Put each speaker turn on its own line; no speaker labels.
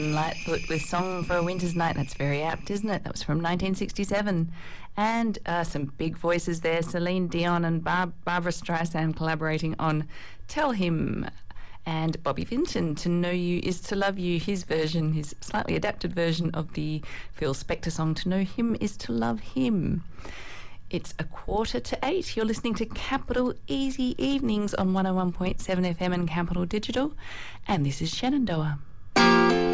Lightfoot with Song for a Winter's Night. That's very apt, isn't it? That was from 1967. And some big voices there. Celine Dion and Barbara Streisand collaborating on Tell Him. And Bobby Vinton, To Know You Is to Love You, his version, his slightly adapted version of the Phil Spector song To Know Him Is to Love Him. It's 7:45. You're listening to Capital Easy Evenings on 101.7 FM and Capital Digital. And this is Shenandoah.